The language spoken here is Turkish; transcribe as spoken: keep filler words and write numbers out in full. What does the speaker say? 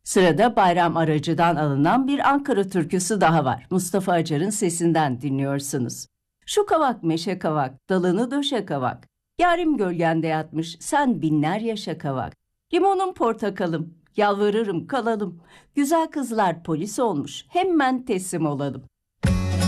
Sırada Bayram Aracı'dan alınan bir Ankara türküsü daha var. Mustafa Acar'ın sesinden dinliyorsunuz. Şu kavak meşe kavak, dalını döşe kavak. Yarim gölgende yatmış, sen binler yaşa kavak. Limonum portakalım, yalvarırım kalalım. Güzel kızlar polis olmuş, hemen teslim olalım.